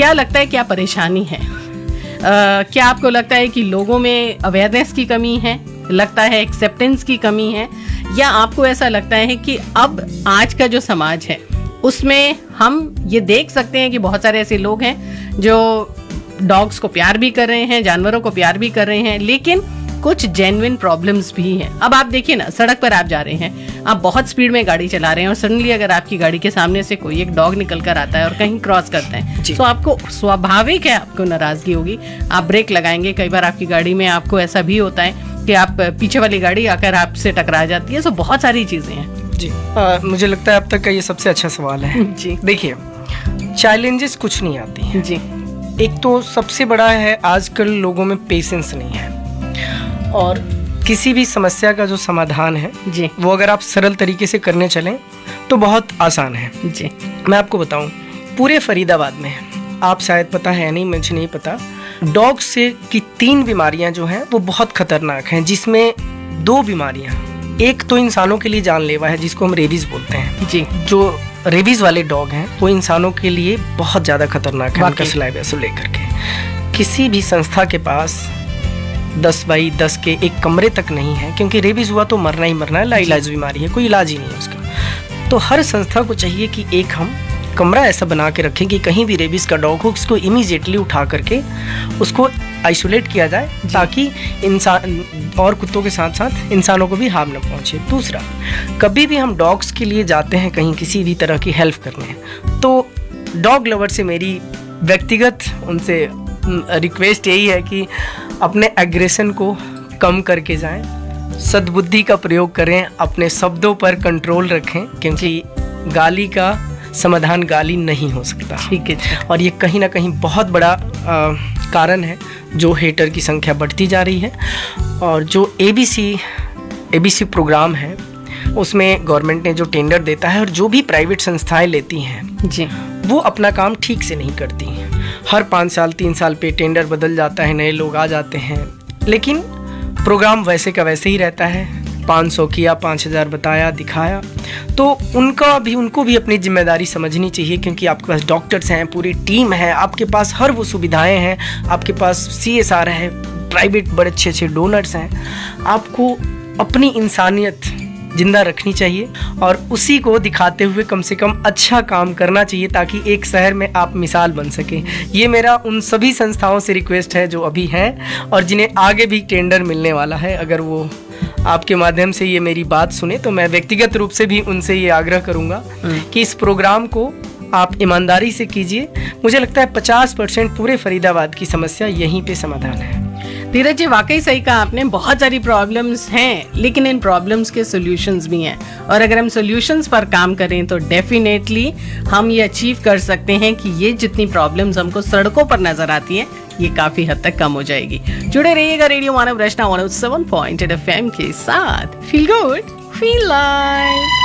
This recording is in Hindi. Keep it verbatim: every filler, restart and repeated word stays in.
क्या लगता है, क्या परेशानी है? uh, क्या आपको लगता है कि लोगों में अवेयरनेस की कमी है, लगता है एक्सेप्टेंस की कमी है, या आपको ऐसा लगता है कि अब आज का जो समाज है उसमें हम ये देख सकते हैं कि बहुत सारे ऐसे लोग हैं जो डॉग्स को प्यार भी कर रहे हैं, जानवरों को प्यार भी कर रहे हैं, लेकिन कुछ जेन्युइन प्रॉब्लम्स भी हैं। अब आप देखिए ना, सड़क पर आप जा रहे हैं, आप बहुत स्पीड में गाड़ी चला रहे हैं और सडनली अगर आपकी गाड़ी के सामने से कोई एक डॉग निकल कर आता है और कहीं क्रॉस करता है, तो आपको स्वाभाविक है आपको नाराजगी होगी, आप ब्रेक लगाएंगे। कई बार आपकी गाड़ी में आपको ऐसा भी होता है कि आप पीछे वाली गाड़ी आकर आपसे टकरा जाती है। तो बहुत सारी चीजें हैं जी। आ, मुझे लगता है अब तक का ये सबसे अच्छा सवाल है जी। देखिए, चैलेंजेस कुछ नहीं आती हैं जी। एक तो सबसे बड़ा है, आजकल लोगों में पेशेंस नहीं है, और किसी भी समस्या का जो समाधान है जी, वो अगर आप सरल तरीके से करने चलें तो बहुत आसान है जी। मैं आपको बताऊं, पूरे फरीदाबाद में, आप शायद पता है नहीं, मुझे नहीं पता, डॉग से की तीन बीमारियां जो हैं वो बहुत खतरनाक हैं, जिसमें दो बीमारियां, एक तो इंसानों के लिए जानलेवा है जिसको हम रेबीज बोलते हैं जी। जो रेबीज वाले डॉग हैं वो इंसानों के लिए बहुत ज़्यादा खतरनाक है, उनका सलाइवा से लेकर के। किसी भी संस्था के पास दस बाई दस के एक कमरे तक नहीं है, क्योंकि रेबीज हुआ तो मरना ही मरना है, लाइलाज बीमारी है, कोई इलाज ही नहीं है उसका। तो हर संस्था को चाहिए कि एक हम कमरा ऐसा बना के रखें कि कहीं भी रेबीज का डॉग हो उसको इमीडिएटली उठा करके उसको आइसोलेट किया जाए, ताकि इंसान और कुत्तों के साथ साथ इंसानों को भी हार्म न पहुंचे। दूसरा, कभी भी हम डॉग्स के लिए जाते हैं कहीं किसी भी तरह की हेल्प करने, तो डॉग लवर से मेरी व्यक्तिगत उनसे रिक्वेस्ट यही है कि अपने एग्रेशन को कम करके जाएं, सद्बुद्धि का प्रयोग करें, अपने शब्दों पर कंट्रोल रखें, क्योंकि गाली का समाधान गाली नहीं हो सकता। ठीक है। और ये कहीं ना कहीं बहुत बड़ा आ, कारण है जो हेटर की संख्या बढ़ती जा रही है। और जो एबीसी एबीसी प्रोग्राम है उसमें गवर्नमेंट ने जो टेंडर देता है और जो भी प्राइवेट संस्थाएं लेती हैं जी, वो अपना काम ठीक से नहीं करती हैं। हर पाँच साल तीन साल पे टेंडर बदल जाता है, नए लोग आ जाते हैं, लेकिन प्रोग्राम वैसे का वैसे ही रहता है। पाँच सौ किया, पाँच हज़ार बताया, दिखाया, तो उनका भी उनको भी अपनी जिम्मेदारी समझनी चाहिए, क्योंकि आपके पास डॉक्टर्स हैं, पूरी टीम है, आपके पास हर वो सुविधाएं हैं, आपके पास सीएसआर है, प्राइवेट बड़े अच्छे अच्छे डोनर्स हैं। आपको अपनी इंसानियत जिंदा रखनी चाहिए और उसी को दिखाते हुए कम से कम अच्छा काम करना चाहिए, ताकि एक शहर में आप मिसाल बन सकें। ये मेरा उन सभी संस्थाओं से रिक्वेस्ट है जो अभी हैं और जिन्हें आगे भी टेंडर मिलने वाला है। अगर वो आपके माध्यम से ये मेरी बात सुने तो मैं व्यक्तिगत रूप से भी उनसे ये आग्रह करूँगा कि इस प्रोग्राम को आप ईमानदारी से कीजिए। मुझे लगता है पचास परसेंट पूरे फरीदाबाद की समस्या यहीं पे समाधान है। धीरज जी, वाकई सही कहा आपने, बहुत सारी प्रॉब्लम्स हैं, लेकिन इन प्रॉब्लम्स के सॉल्यूशंस भी हैं, और अगर हम सॉल्यूशंस पर काम करें तो डेफिनेटली हम ये अचीव कर सकते हैं कि ये जितनी प्रॉब्लम्स हमको सड़कों पर नजर आती हैं ये काफी हद तक कम हो जाएगी। जुड़े रहिएगा रेडियो मानव रचना one O seven point eight F M के साथ। Feel good, feel live.